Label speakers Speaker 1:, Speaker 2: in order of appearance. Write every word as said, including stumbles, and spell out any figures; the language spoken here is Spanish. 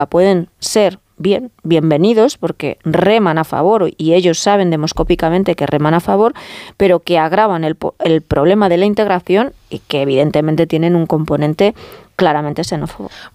Speaker 1: pueden ser bien, bienvenidos, porque reman a favor y ellos saben demoscópicamente que reman a favor, pero que agravan el, el problema de la integración y que evidentemente tienen un componente claramente xenófobo.